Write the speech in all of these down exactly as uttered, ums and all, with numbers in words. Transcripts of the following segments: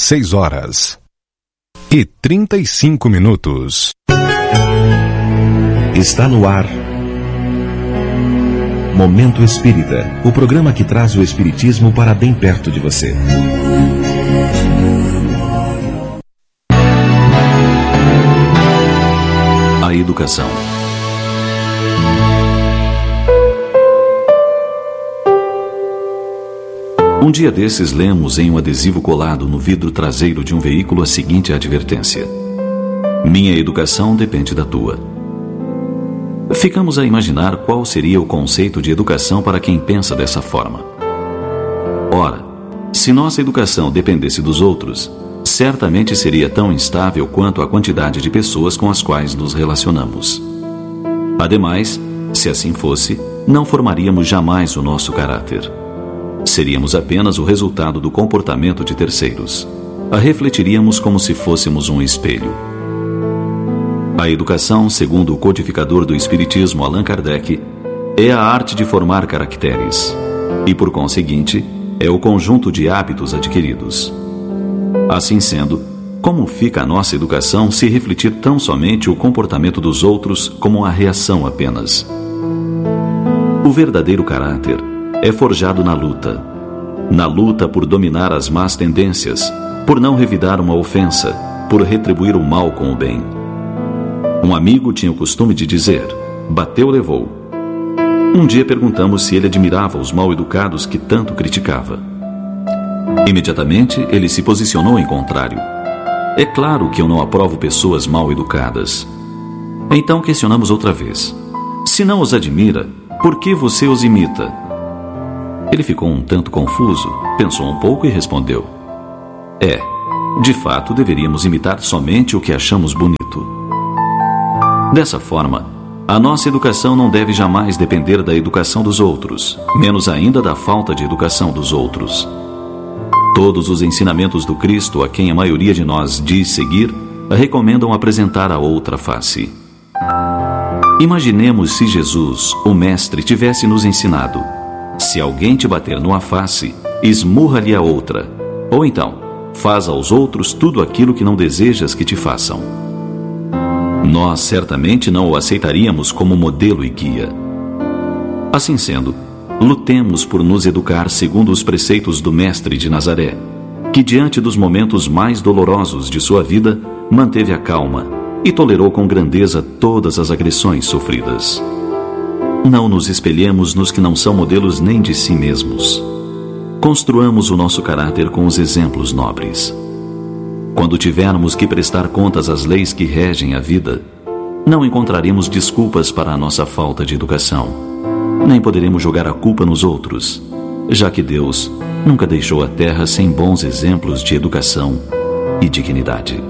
dezesseis horas e trinta e cinco minutos. Está no ar Momento Espírita, o programa que traz o Espiritismo para bem perto de você. A educação. Um dia desses lemos em um adesivo colado no vidro traseiro de um veículo a seguinte advertência: minha educação depende da tua. Ficamos a imaginar qual seria o conceito de educação para quem pensa dessa forma. Ora, se nossa educação dependesse dos outros, certamente seria tão instável quanto a quantidade de pessoas com as quais nos relacionamos. Ademais, se assim fosse, não formaríamos jamais o nosso caráter. Seríamos apenas o resultado do comportamento de terceiros. A refletiríamos como se fôssemos um espelho. A educação, segundo o codificador do Espiritismo Allan Kardec, é a arte de formar caracteres e, por conseguinte, é o conjunto de hábitos adquiridos. Assim sendo, como fica a nossa educação se refletir tão somente o comportamento dos outros como uma reação apenas? O verdadeiro caráter é forjado na luta. Na luta por dominar as más tendências, por não revidar uma ofensa, por retribuir o mal com o bem. Um amigo tinha o costume de dizer: bateu, levou. Um dia perguntamos se ele admirava os mal-educados que tanto criticava. Imediatamente ele se posicionou em contrário. É claro que eu não aprovo pessoas mal-educadas. Então questionamos outra vez: se não os admira, por que você os imita? Ele ficou um tanto confuso, pensou um pouco e respondeu: é, de fato deveríamos imitar somente o que achamos bonito. Dessa forma, a nossa educação não deve jamais depender da educação dos outros, menos ainda da falta de educação dos outros. Todos os ensinamentos do Cristo, a quem a maioria de nós diz seguir, recomendam apresentar a outra face. Imaginemos se Jesus, o Mestre, tivesse nos ensinado: se alguém te bater numa face, esmurra-lhe a outra. Ou então, faz aos outros tudo aquilo que não desejas que te façam. Nós certamente não o aceitaríamos como modelo e guia. Assim sendo, lutemos por nos educar segundo os preceitos do Mestre de Nazaré, que diante dos momentos mais dolorosos de sua vida, manteve a calma e tolerou com grandeza todas as agressões sofridas. Não nos espelhemos nos que não são modelos nem de si mesmos. Construamos o nosso caráter com os exemplos nobres. Quando tivermos que prestar contas às leis que regem a vida, não encontraremos desculpas para a nossa falta de educação, nem poderemos jogar a culpa nos outros, já que Deus nunca deixou a terra sem bons exemplos de educação e dignidade.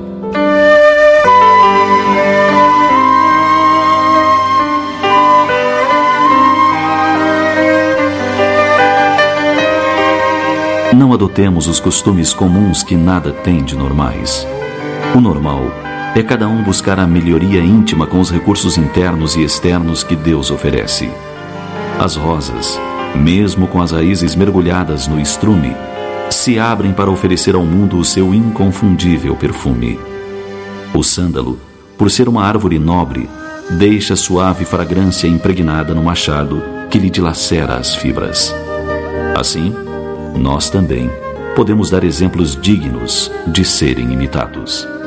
Não adotemos os costumes comuns que nada têm de normais. O normal é cada um buscar a melhoria íntima com os recursos internos e externos que Deus oferece. As rosas, mesmo com as raízes mergulhadas no estrume, se abrem para oferecer ao mundo o seu inconfundível perfume. O sândalo, por ser uma árvore nobre, deixa suave fragrância impregnada no machado que lhe dilacera as fibras. Assim, nós também podemos dar exemplos dignos de serem imitados.